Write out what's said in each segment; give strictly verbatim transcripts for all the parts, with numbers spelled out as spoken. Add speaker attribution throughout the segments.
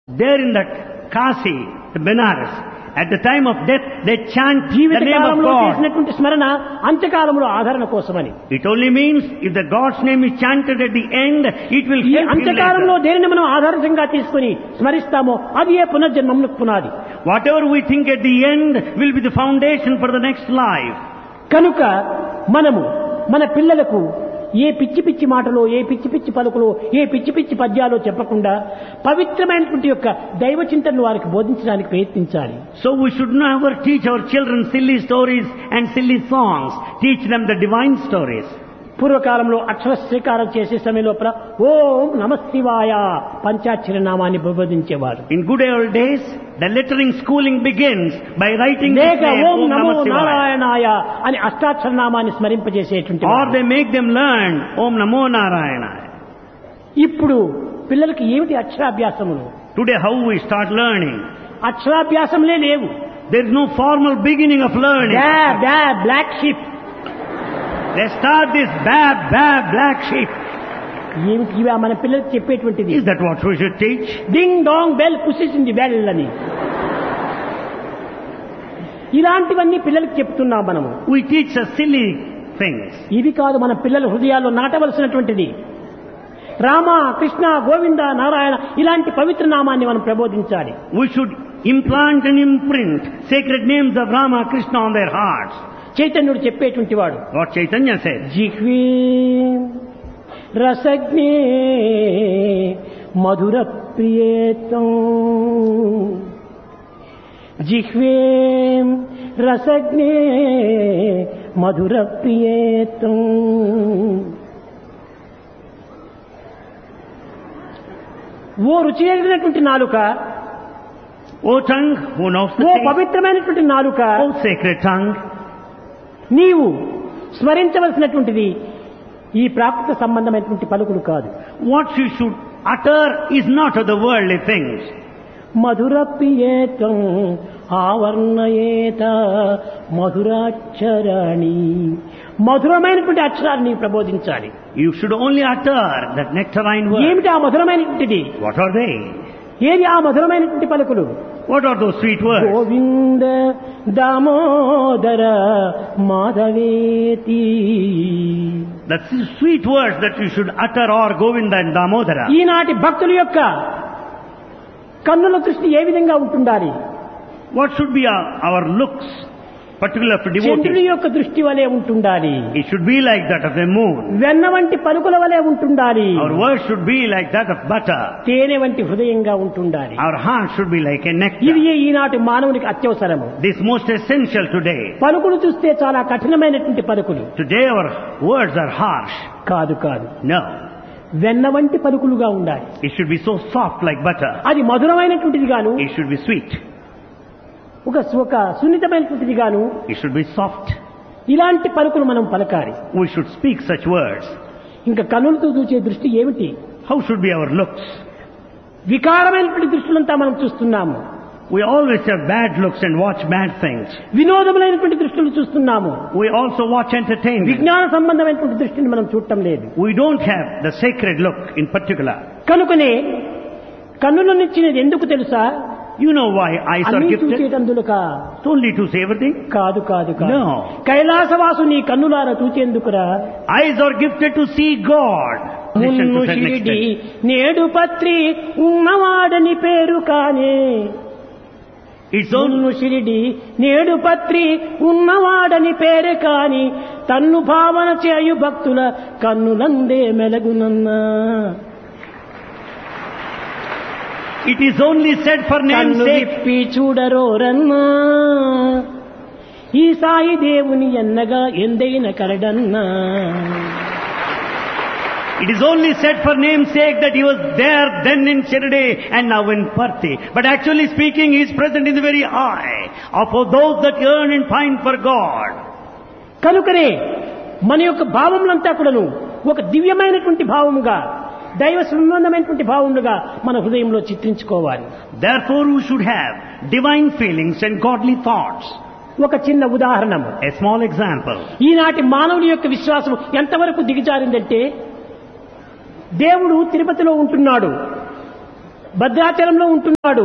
Speaker 1: There in that Kasi, the Benares, at the time of death, they chant the
Speaker 2: Jeevitha
Speaker 1: name of
Speaker 2: కాలంలో
Speaker 1: God.
Speaker 2: చేసినటువంటి స్మరణ అంత్యకాలంలో ఆదరణ కోసమని.
Speaker 1: It only means if the God's name is chanted at the end, it will
Speaker 2: ఈ
Speaker 1: help him
Speaker 2: అంత్యకాలంలో
Speaker 1: later.
Speaker 2: దేనిని మనం ఆధారంగా తీసుకుని స్మరిస్తామో అది ఏ పునర్జన్మములకు పునాది.
Speaker 1: Whatever we think at the end will be the foundation for the next life.
Speaker 2: కనుక మనము మన పిల్లలకు ఏ పిచ్చి పిచ్చి మాటలో, ఏ పిచ్చి పిచ్చి పలుకులో, ఏ పిచ్చి పిచ్చి పద్యాలో చెప్పకుండా పవిత్రమైనటువంటి యొక్క దైవ చింతనను వారికి బోధించడానికి ప్రయత్నించాలి.
Speaker 1: So we should never teach our children silly stories and silly songs. Teach them the divine stories.
Speaker 2: పూర్వకాలంలో అక్షర స్వీకారం చేసే సమయంలో ఓం నమశివాయ పంచాక్షరి నామాన్ని బోధించేవారు.
Speaker 1: In good old days, the lettering schooling begins by writing the
Speaker 2: లేక
Speaker 1: name
Speaker 2: ఓం
Speaker 1: Om
Speaker 2: నమో
Speaker 1: Namah Shivaya.
Speaker 2: నారాయణాయ అని అష్టాక్షర నామాన్ని స్మరింపజేసేటువంటి
Speaker 1: Or
Speaker 2: వారు.
Speaker 1: they make them learn Om Namo Narayana.
Speaker 2: ఇప్పుడు పిల్లలకి ఏమిటి అక్షరాభ్యాసములు?
Speaker 1: Today how we start learning?
Speaker 2: అక్షరాభ్యాసములే లేవు.
Speaker 1: There is no formal beginning of learning.
Speaker 2: బ్యా బ్యా black ship.
Speaker 1: They start this bab bab black sheep.
Speaker 2: ఏమిటి ఇవా మన పిల్లలకి చెప్పేటువంటిది?
Speaker 1: Is that what we should teach?
Speaker 2: Ding dong bell pushes in the bell అని ఇలాంటివన్నీ పిల్లలకి చెప్తున్నాం మనము.
Speaker 1: We teach us silly things.
Speaker 2: ఇది కాదు మన పిల్లల హృదయాల్లో నాటవలసినటువంటిది. రామ కృష్ణ గోవింద నారాయణ ఇలాంటి పవిత్ర నామాన్ని మనం ప్రబోధించాలి.
Speaker 1: We should implant and imprint sacred names of Rama, Krishna on their hearts.
Speaker 2: చైతన్యుడు చెప్పేటువంటి వాడు
Speaker 1: What Chaitanya said.
Speaker 2: జిహ్వే రసజ్ఞే మధుర ప్రియేతం జిహ్వే రసజ్ఞే మధుర ప్రియేతం. ఓ రుచి ఎరిగినటువంటి నాలుక,
Speaker 1: O tongue, who knows the
Speaker 2: oh
Speaker 1: taste?
Speaker 2: పవిత్రమైనటువంటి నాలుక,
Speaker 1: O sacred tongue,
Speaker 2: నీవు స్మరించవలసినటువంటిది ఈ ప్రాకృత సంబంధమైనటువంటి పలుకులు కాదు.
Speaker 1: what you should utter is not of the worldly things.
Speaker 2: మధుర ప్రియేతం ఆవర్ణయేత మధురాక్షరాణి, మధురమైనటువంటి అక్షరాన్ని నీవు ప్రబోధించాలి.
Speaker 1: You should only utter that nectarine word.
Speaker 2: ఏమిటి ఆ మధురమైనటువంటిది?
Speaker 1: What are they?
Speaker 2: ఏది ఆ మధురమైనటువంటి పలుకులు?
Speaker 1: What are those sweet words?
Speaker 2: Govinda Damodara మాధవేతి.
Speaker 1: That's the sweet words that you should utter, or Govinda and Damodara.
Speaker 2: ఈనాటి భక్తుల యొక్క కన్నుల దృష్టి ఏ విధంగా ఉంటుండాలి?
Speaker 1: What should be our, our looks, particular for
Speaker 2: చంద్రుడి
Speaker 1: devotees?
Speaker 2: యొక్క దృష్టి వలె ఉంటుండాలి.
Speaker 1: It should be like that of a moon.
Speaker 2: వెన్న వంటి పలుకుల వలె ఉంటుండాలి.
Speaker 1: Our words should be like that of butter.
Speaker 2: తేనె వంటి హృదయంగా ఉంటుండాలి.
Speaker 1: Our heart should be like a
Speaker 2: ఇది
Speaker 1: nectar.
Speaker 2: ఈనాటి మానవునికి అత్యవసరము.
Speaker 1: This most essential today.
Speaker 2: పలుకులు చూస్తే చాలా కఠినమైనటువంటి పలుకులు.
Speaker 1: Today our words are harsh.
Speaker 2: కాదు కాదు,
Speaker 1: No.
Speaker 2: వెన్న వంటి పలుకులుగా ఉండాలి.
Speaker 1: It should be so soft like butter.
Speaker 2: అది మధురమైనటువంటిది గాను,
Speaker 1: It should be sweet.
Speaker 2: ఒక ఒక సున్నితమైనటువంటిది గాను,
Speaker 1: It should be soft.
Speaker 2: ఇలాంటి పలుకులు మనం పలకాలి.
Speaker 1: We should speak such words.
Speaker 2: ఇంకా కన్నులతో చూసే దృష్టి ఏమిటి?
Speaker 1: How should be our looks?
Speaker 2: వికారమైనటువంటి దృష్టిలంతా మనం చూస్తున్నాము.
Speaker 1: We always have bad looks and watch bad things.
Speaker 2: వినోదములైనటువంటి దృష్టిలు చూస్తున్నాము.
Speaker 1: We also watch entertainment.
Speaker 2: విజ్ఞాన సంబంధమైనటువంటి దృష్టిని మనం చూడటం లేదు.
Speaker 1: We don't have the sacred look in particular.
Speaker 2: కనుకనే కన్నులనిచ్చినది ఎందుకు తెలుసా?
Speaker 1: You know why eyes are
Speaker 2: అన్నీ
Speaker 1: gifted?
Speaker 2: చూచేటందులక
Speaker 1: Only to see everything?
Speaker 2: కాదు కాదు కాదు.
Speaker 1: No.
Speaker 2: కైలాసవాసు నీ కన్నులారా చూచేందుకురా.
Speaker 1: Eyes are gifted to see God. Listen
Speaker 2: Munnu
Speaker 1: to that next
Speaker 2: Shirdi
Speaker 1: step.
Speaker 2: నేడు పత్రి ఉన్నవాడని పేరు కానే.
Speaker 1: It's only
Speaker 2: మున్ను షిరిడి నేడు పత్రి ఉన్నవాడని పేరు కాని తన్ను భావన చేయు భక్తుల కన్నులందే మెలగునన్నా.
Speaker 1: it is only said for name's
Speaker 2: కన్ను
Speaker 1: sake.
Speaker 2: విప్పి చూడరోరన్నా ఈ సాయి దేవుని ఎన్నగా ఎందైన కరడన్నా.
Speaker 1: It is only said for name's sake that he was there then in Shirdi and now in Parthi. But actually speaking, he is present in the very eye of those that yearn and pine for God.
Speaker 2: కనుకనే మన యొక్క భావములంతా కూడాను ఒక దివ్యమైనటువంటి భావముగా, దైవ సంబంధమైనటువంటి భావములుగా మన హృదయంలో చిత్రించుకోవాలి.
Speaker 1: Therefore we should have divine feelings and godly thoughts.
Speaker 2: ఒక చిన్న ఉదాహరణము,
Speaker 1: A small example.
Speaker 2: ఈనాటి మానవుడి యొక్క విశ్వాసం ఎంతవరకు దిగజారిందంటే, దేవుడు తిరుపతిలో ఉంటున్నాడు, భద్రాచలంలో ఉంటున్నాడు,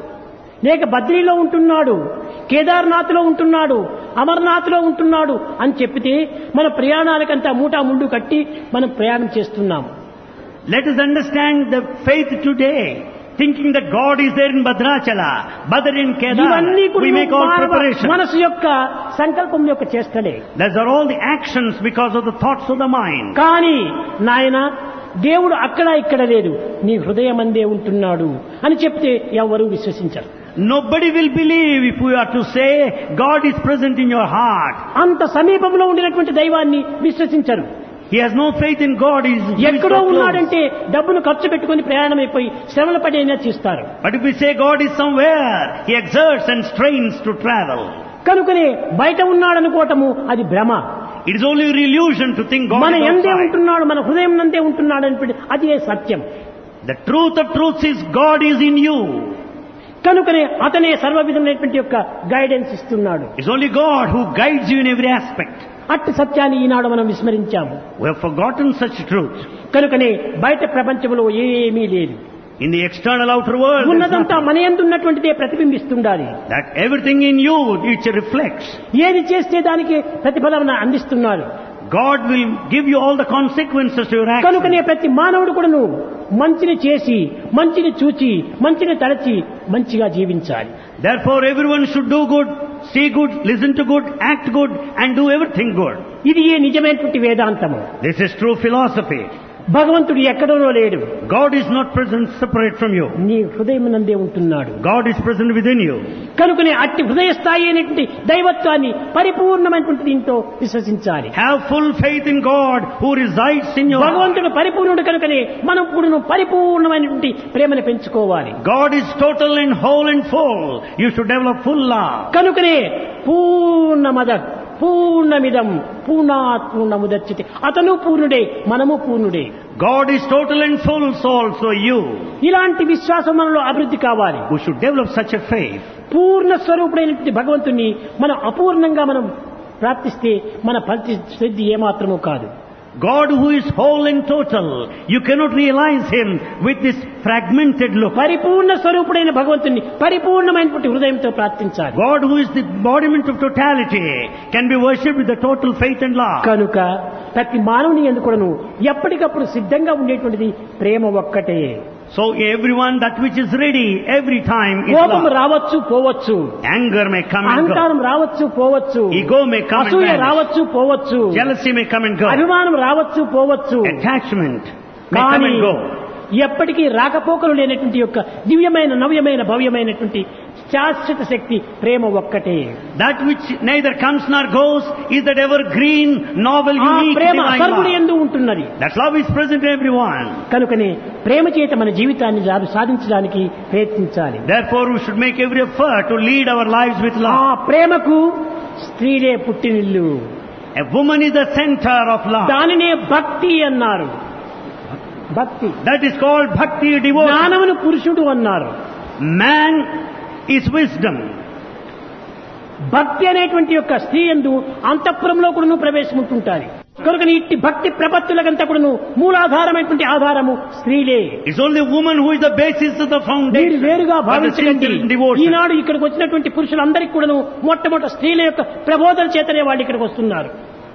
Speaker 2: లేక బద్రీలో ఉంటున్నాడు, కేదార్నాథ్లో ఉంటున్నాడు, అమర్నాథ్లో ఉంటున్నాడు అని చెప్పితే మన ప్రయాణాలకంతా మూటా ముండు కట్టి మనం ప్రయాణం చేస్తున్నాం.
Speaker 1: Let us understand the faith today, thinking that God is there in Bhadrachala, Badr in Kedar.
Speaker 2: ఇవన్నీ
Speaker 1: We make all
Speaker 2: కూడా
Speaker 1: preparations.
Speaker 2: మనసు యొక్క సంకల్పం యొక్క చేష్టలే.
Speaker 1: Those are all the actions because of the thoughts of the mind.
Speaker 2: కానీ నాయన దేవుడు అక్కడ ఇక్కడ లేదు, నీ హృదయమందే ఉంటున్నాడు అని చెప్తే ఎవరు విశ్వసించరు.
Speaker 1: Nobody will believe if we are to say God is present in your heart.
Speaker 2: అంత సమీపంలో ఉండినటువంటి దైవాన్ని విశ్వసించరు.
Speaker 1: He has no faith in God. He is
Speaker 2: ఎక్కడో
Speaker 1: so close.
Speaker 2: ఉన్నాడంటే డబ్బును ఖర్చు పెట్టుకుని ప్రయాణం అయిపోయి శ్రమల పడైనా చేస్తారు.
Speaker 1: But if we say God is somewhere, he exerts and strains to travel.
Speaker 2: కనుకనే బయట ఉన్నాడనుకోవటము అది భ్రమ.
Speaker 1: It is only an illusion to think God
Speaker 2: మన
Speaker 1: is
Speaker 2: ఎందే
Speaker 1: outside.
Speaker 2: ఉంటున్నాడు, మన హృదయం నందే ఉంటున్నాడు అని అదే సత్యం.
Speaker 1: The truth of truths is God is in you.
Speaker 2: కనుకనే అతనే సర్వ విధమైనటువంటి యొక్క గైడెన్స్ ఇస్తున్నాడు.
Speaker 1: It's only God who guides you in every aspect.
Speaker 2: అట్టి సత్యాన్ని ఈనాడు మనం విస్మరించాము.
Speaker 1: We have forgotten such truth.
Speaker 2: కనుకనే బయట ప్రపంచంలో ఏమీ లేదు.
Speaker 1: In the external outer world, there's
Speaker 2: ఉన్నదంతా
Speaker 1: nothing.
Speaker 2: మన యందు ఉన్నటువంటిదే ప్రతిబింబిస్తుండాలి.
Speaker 1: That everything in you, which reflects.
Speaker 2: ఏది చేస్తే దానికి ప్రతిఫలం అందిస్తున్నారు.
Speaker 1: God will give you all the consequences to your actions.
Speaker 2: కనుకనే ప్రతి మానవుడు కూడా నువ్వు మంచిని చేసి, మంచిని చూచి, మంచిని తలచి మంచిగా జీవించాలి.
Speaker 1: Therefore everyone should do good, see good, listen to good, act good and do everything good.
Speaker 2: ఇది ఏ నిజమైనటువంటి వేదాంతము.
Speaker 1: This is true philosophy.
Speaker 2: భగవంతుడు ఎక్కడో లేడు,
Speaker 1: God is not present separate from you.
Speaker 2: నీ హృదయమునందే ఉంటున్నాడు.
Speaker 1: God is present within you.
Speaker 2: కనుకనే అట్టి హృదయ స్థాయి అయినటువంటి దైవత్వాన్ని పరిపూర్ణమైనటువంటి దీంతో విశ్వసించాలి.
Speaker 1: Have full faith in God who resides in your heart.
Speaker 2: భగవంతుడు పరిపూర్ణుడు కనుకనే మనం కూడా పరిపూర్ణమైనటువంటి ప్రేమను పెంచుకోవాలి.
Speaker 1: God is total and whole and full. You should develop full love.
Speaker 2: కనుకనే పూర్ణమద పూర్ణమిదం పూర్ణాత్ పూర్ణముదచ్యతే. అతను పూర్ణుడే, మనము పూర్ణుడే.
Speaker 1: God is total and full, so also you.
Speaker 2: ఇలాంటి విశ్వాసం మనలో అభివృద్ధి కావాలి.
Speaker 1: We should develop such a faith.
Speaker 2: పూర్ణ స్వరూపుడైనటువంటి భగవంతుని మనం అపూర్ణంగా మనం ప్రార్థిస్తే మన పరిస్థితి ఏమాత్రమూ కాదు.
Speaker 1: God who is whole and total, you cannot realize him with this fragmented look.
Speaker 2: పరిపూర్ణ స్వరూపుడైన భగవంతుని పరిపూర్ణమైనటువంటి హృదయంతో ప్రార్థించాలి.
Speaker 1: God who is the embodiment of totality can be worshipped with the total faith and love.
Speaker 2: కనుక ప్రతి మానవుని యందు కూడాను ఎప్పటికప్పుడు సిద్ధంగా ఉండేటువంటిది ప్రేమ ఒక్కటే.
Speaker 1: So everyone, that which is ready every time is
Speaker 2: కోపం
Speaker 1: love.
Speaker 2: రావచ్చు పోవచ్చు,
Speaker 1: Anger may come and go.
Speaker 2: అహంకారం రావచ్చు పోవచ్చు,
Speaker 1: Ego may come and
Speaker 2: అసూయ
Speaker 1: vanish.
Speaker 2: రావచ్చు పోవచ్చు,
Speaker 1: Jealousy may come and go.
Speaker 2: అభిమానం రావచ్చు పోవచ్చు.
Speaker 1: Attachment may come
Speaker 2: కానీ
Speaker 1: and go.
Speaker 2: ఎప్పటికీ రాకపోకలు లేనటువంటి యొక్క దివ్యమైన నవ్యమైన భవ్యమైనటువంటి శాశ్వత శక్తి ప్రేమ ఒక్కటే.
Speaker 1: That which neither comes nor goes is that evergreen, novel,
Speaker 2: ఆ
Speaker 1: unique,
Speaker 2: ప్రేమ
Speaker 1: divine
Speaker 2: సర్వుడి
Speaker 1: love.
Speaker 2: యందు ఉంటున్నది.
Speaker 1: That love is present in everyone.
Speaker 2: కనుకనే ప్రేమ చేత మన జీవితాన్ని జా- సాధించడానికి ప్రయత్నించాలి.
Speaker 1: Therefore we should make every effort to lead our lives with
Speaker 2: ఆ
Speaker 1: love.
Speaker 2: ప్రేమకు స్త్రీలే పుట్టినిల్లు.
Speaker 1: A woman is the center of love.
Speaker 2: దానినే భక్తి అన్నారు. భక్తి
Speaker 1: That is called bhakti, devotion.
Speaker 2: జ్ఞానమును పురుషుడు అన్నారు.
Speaker 1: Man is wisdom.
Speaker 2: భక్తి అనేటువంటి యొక్క స్త్రీ యందు అంతఃపురంలో కూడా ప్రవేశముంటుంటారు. కనుక ఇట్టి భక్తి ప్రపత్తులకంతా కూడా మూలాధారమైనటువంటి ఆధారము స్త్రీలే.
Speaker 1: It's only woman who is the basis of the
Speaker 2: మీరు
Speaker 1: foundation.
Speaker 2: వేరుగా
Speaker 1: of the
Speaker 2: భావించండి.
Speaker 1: sincere devotion.
Speaker 2: ఈనాడు ఇక్కడికి వచ్చినటువంటి పురుషులందరికీ కూడాను మొట్టమొదటి స్త్రీల యొక్క ప్రబోధన చేతనే వాళ్ళు ఇక్కడికి వస్తున్నారు.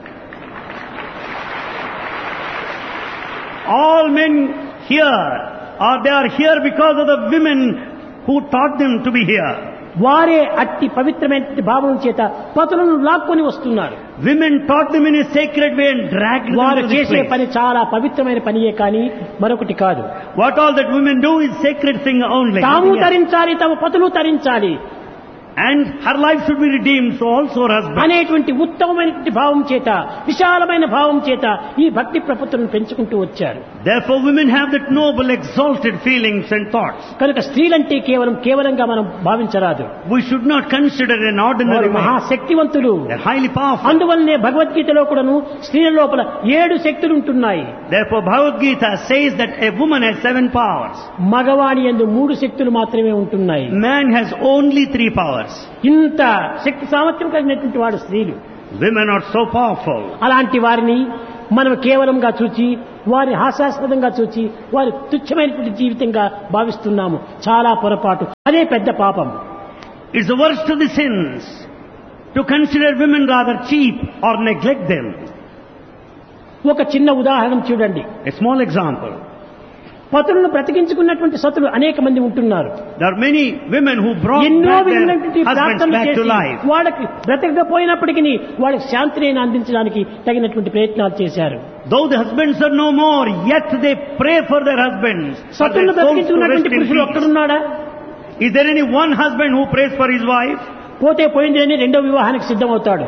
Speaker 1: All men here are they are here because of the women who taught them to be here.
Speaker 2: వారే అట్టి పవిత్రమైన భావం చేత పతులను లాక్కొని వస్తున్నారు.
Speaker 1: Women taught them in a sacred way and dragged them
Speaker 2: వారు
Speaker 1: to this
Speaker 2: చేసే
Speaker 1: place.
Speaker 2: పని చాలా పవిత్రమైన పనియే కానీ మరొకటి కాదు.
Speaker 1: What all that women do is sacred thing only.
Speaker 2: తాము
Speaker 1: Nothing else.
Speaker 2: తరించాలి, తమ పతులు తరించాలి
Speaker 1: And her life should be redeemed, so also her husband.
Speaker 2: అనేటువంటి ఉత్తమమైనటువంటి భావం చేత, విశాలమైన భావం చేత ఈ భక్తి ప్రపత్తులను పెంచుకుంటూ వచ్చారు.
Speaker 1: Therefore women have that noble, exalted feelings and thoughts.
Speaker 2: కనుక స్త్రీలంటే కేవలం కేవలంగా మనం భావించరాదు.
Speaker 1: We should not consider an ordinary
Speaker 2: వారు
Speaker 1: man.
Speaker 2: మహాశక్తివంతులు.
Speaker 1: They're highly powerful.
Speaker 2: అందువల్లనే భగవద్గీతలో కూడాను స్త్రీల లోపల ఏడు శక్తులు ఉంటున్నాయి.
Speaker 1: Therefore Bhagavad Gita says that a woman has seven powers.
Speaker 2: మగవాణి యందు మూడు శక్తులు మాత్రమే ఉంటున్నాయి.
Speaker 1: Man has only three powers.
Speaker 2: ఇంత శక్తి సామర్థ్యం కలిగినటువంటి వాడు స్త్రీలు.
Speaker 1: Women are so powerful.
Speaker 2: అలాంటి వారిని మనం కేవలంగా చూచి వారి హాస్యాస్పదంగా చూచి వారి తుచ్చమైనటువంటి జీవితంగా భావిస్తున్నాము. చాలా పొరపాటు. అదే పెద్ద పాపం.
Speaker 1: It's the worst of the sins to consider women rather cheap or neglect them.
Speaker 2: ఒక చిన్న ఉదాహరణ చూడండి.
Speaker 1: A small example.
Speaker 2: పతులను బ్రతికించుకున్నటువంటి సతులు అనేక మంది ఉంటున్నారు.
Speaker 1: There are many women who brought
Speaker 2: ఎన్నో
Speaker 1: back their
Speaker 2: విధమైనటువంటి
Speaker 1: husbands
Speaker 2: ప్రార్థనలు
Speaker 1: back to
Speaker 2: చేసి
Speaker 1: life.
Speaker 2: వాళ్ళకి బ్రతకకపోయినప్పటికీ వాళ్ళకి శాంతిని అందించడానికి తగినటువంటి ప్రయత్నాలు చేశారు.
Speaker 1: Though the husbands are no more, yet they pray for their husbands. for
Speaker 2: సతులను
Speaker 1: their souls to
Speaker 2: బ్రతికించుకున్నటువంటి
Speaker 1: rest in
Speaker 2: పురుషుడు
Speaker 1: peace.
Speaker 2: ఒక్కడున్నాడా?
Speaker 1: Is there any one husband who prays for his wife?
Speaker 2: పోతే పోయింది అని రెండో వివాహానికి సిద్ధమవుతాడు.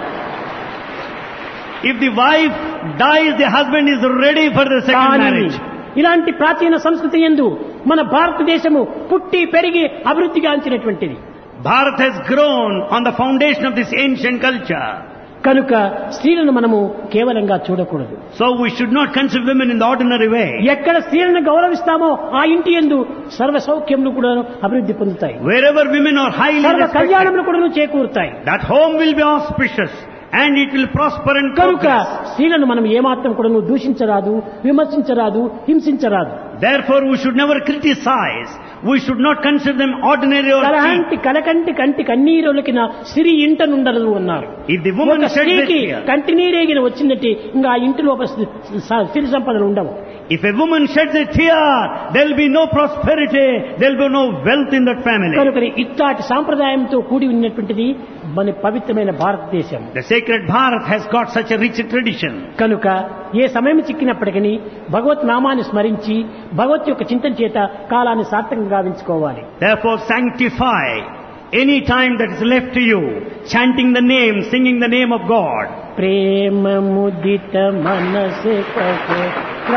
Speaker 1: If the wife dies, the husband is ready for the second
Speaker 2: కానీ
Speaker 1: marriage.
Speaker 2: ఇలాంటి ప్రాచీన సంస్కృతి యందు మన భారతదేశము పుట్టి పెరిగి అభివృద్ధి గాంచినటువంటిది.
Speaker 1: Bharat has grown on the foundation of this ancient culture.
Speaker 2: కనుక స్త్రీలను మనము కేవలంగా చూడకూడదు.
Speaker 1: So we should not consider women in the ordinary way.
Speaker 2: ఎక్కడ స్త్రీలను గౌరవిస్తామో ఆ ఇంటి యందు సర్వ సౌఖ్యములు కూడా అభివృద్ధి పొందుతాయి.
Speaker 1: Wherever women are highly
Speaker 2: సర్వ
Speaker 1: respected,
Speaker 2: కళ్యాణములు కూడా చేకూరుతాయి.
Speaker 1: that home will be auspicious and it will prosper and
Speaker 2: కనుక
Speaker 1: progress.
Speaker 2: స్త్రీలను మనం ఏమాత్రం కూడా దూషించరాదు, విమర్శించరాదు, హింసించరాదు.
Speaker 1: Therefore we should never criticize. We should not consider them ordinary or cheap.
Speaker 2: కలహంటి కలకంటి కంటి కన్నీరులకిన సిరి ఇంట నుండరు అన్నారు.
Speaker 1: If the woman
Speaker 2: ఒక
Speaker 1: sheds a
Speaker 2: స్త్రీకి
Speaker 1: tear,
Speaker 2: కంటి నీరేగిన వచ్చినట్టే ఇంకా ఆ ఇంటి లోపల సిరి సంపదలు ఉండవు.
Speaker 1: if a woman sheds a tear, there will be no prosperity, there will be no wealth in that family.
Speaker 2: కనుక ఇట్లాంటి సాంప్రదాయంతో కూడి ఉన్నటువంటిది మన పవిత్రమైన భారతదేశం.
Speaker 1: The sacred Bharat has got such a rich tradition.
Speaker 2: కనుక ఏ సమయం చిక్కినప్పటికీ భగవత్ నామాన్ని స్మరించి భగవత్ యొక్క చింతన చేత కాలాన్ని సార్థకంగా గావించుకోవాలి.
Speaker 1: Therefore sanctify any time that is left to you, chanting the name, singing the name of God.
Speaker 2: ప్రేమ ముదిత మనసే